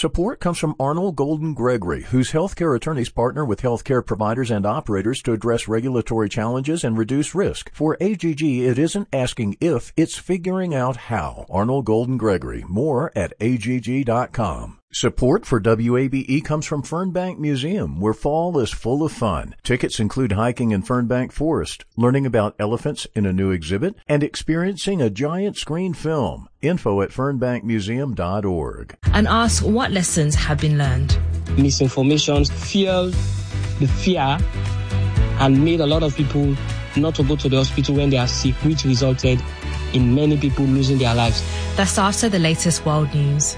Support comes from Arnold Golden Gregory, whose healthcare attorneys partner with healthcare providers and operators to address regulatory challenges and reduce risk. For AGG, it isn't asking if, it's figuring out how. Arnold Golden Gregory. More at AGG.com. Support for WABE comes from Fernbank Museum, where fall is full of fun. Tickets include hiking in Fernbank Forest, learning about elephants in a new exhibit, and experiencing a giant screen film. Info at fernbankmuseum.org. And ask what lessons have been learned. Misinformation fueled the fear and made a lot of people not to go to the hospital when they are sick, which resulted in many people losing their lives. That's after the latest world news.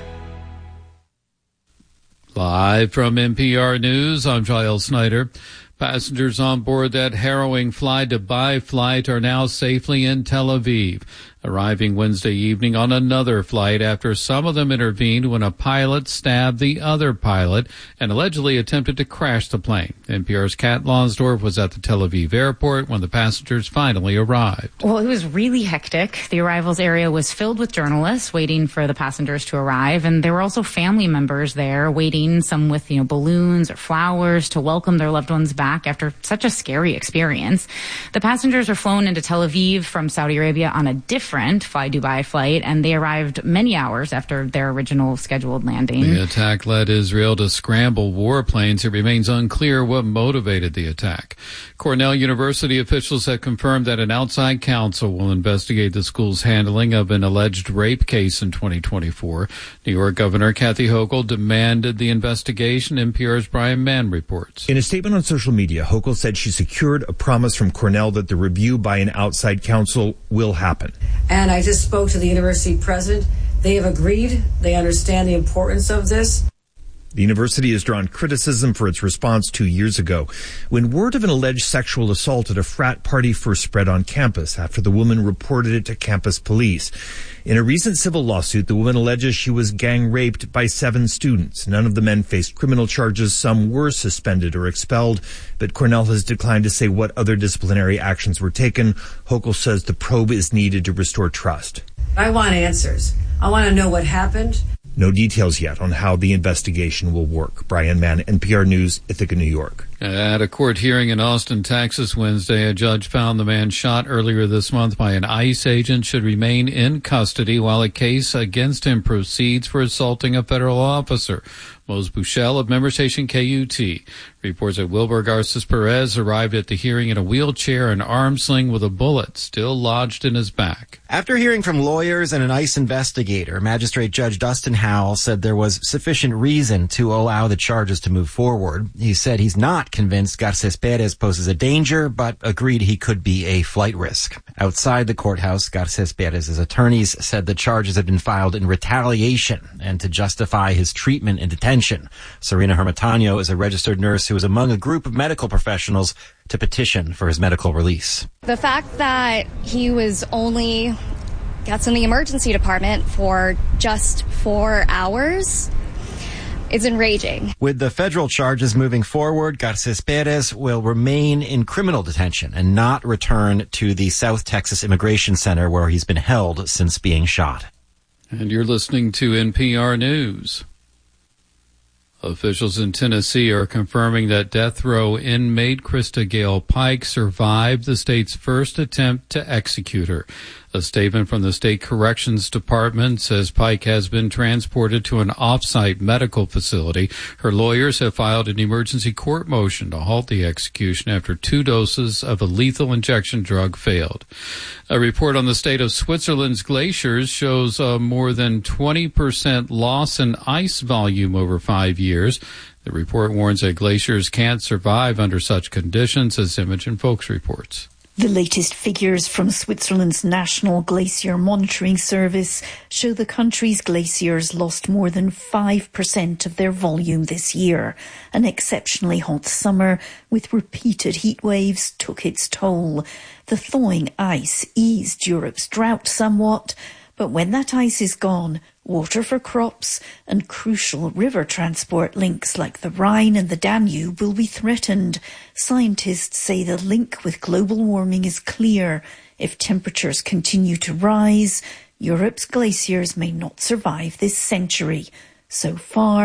Live from NPR News, I'm Giles Snyder. Passengers on board that harrowing Fly Dubai flight are now safely in Tel Aviv, arriving Wednesday evening on another flight after some of them intervened when a pilot stabbed the other pilot and allegedly attempted to crash the plane. NPR's Kat Lonsdorf was at the Tel Aviv airport when the passengers finally arrived. Well, it was really hectic. The arrivals area was filled with journalists waiting for the passengers to arrive, and there were also family members there waiting, some with, balloons or flowers to welcome their loved ones back after such a scary experience. The passengers were flown into Tel Aviv from Saudi Arabia on a different Fly Dubai flight, and they arrived many hours after their original scheduled landing. The attack led Israel to scramble warplanes. It remains unclear what motivated the attack. Cornell University officials have confirmed that an outside counsel will investigate the school's handling of an alleged rape case in 2024. New York Governor Kathy Hochul demanded the investigation. NPR's Brian Mann reports. In a statement on social media, Hochul said she secured a promise from Cornell that the review by an outside counsel will happen. And I just spoke to the university president. They have agreed. They understand the importance of this. The university has drawn criticism for its response 2 years ago when word of an alleged sexual assault at a frat party first spread on campus after the woman reported it to campus police. In a recent civil lawsuit, the woman alleges she was gang raped by 7 students. None of the men faced criminal charges. Some were suspended or expelled, but Cornell has declined to say what other disciplinary actions were taken. Hochul says the probe is needed to restore trust. I want answers. I want to know what happened. No details yet on how the investigation will work. Brian Mann, NPR News, Ithaca, New York. At a court hearing in Austin, Texas, Wednesday, a judge found the man shot earlier this month by an ICE agent should remain in custody while a case against him proceeds for assaulting a federal officer. Mose Bushell of member station KUT reports that Wilbur Garces Perez arrived at the hearing in a wheelchair and arm sling with a bullet still lodged in his back. After hearing from lawyers and an ICE investigator, Magistrate Judge Dustin Howell said there was sufficient reason to allow the charges to move forward. He said he's not convinced Garces Perez poses a danger, but agreed he could be a flight risk. Outside the courthouse, Garces Perez's attorneys said the charges had been filed in retaliation and to justify his treatment in detention. Serena Hermontano is a registered nurse who was among a group of medical professionals to petition for his medical release. The fact that he was only kept in the emergency department for just 4 hours is enraging. With the federal charges moving forward, Garces Perez will remain in criminal detention and not return to the South Texas Immigration Center where he's been held since being shot. And you're listening to NPR News. Officials in Tennessee are confirming that death row inmate Krista Gale Pike survived the state's first attempt to execute her. A statement from the State Corrections Department says Pike has been transported to an off-site medical facility. Her lawyers have filed an emergency court motion to halt the execution after 2 doses of a lethal injection drug failed. A report on the state of Switzerland's glaciers shows a more than 20% loss in ice volume over 5 years. The report warns that glaciers can't survive under such conditions, as Imogen Folks reports. The latest figures from Switzerland's National Glacier Monitoring Service show the country's glaciers lost more than 5% of their volume this year. An exceptionally hot summer with repeated heat waves took its toll. The thawing ice eased Europe's drought somewhat, but when that ice is gone, water for crops and crucial river transport links like the Rhine and the Danube will be threatened. Scientists say the link with global warming is clear. If temperatures continue to rise, Europe's glaciers may not survive this century. So far,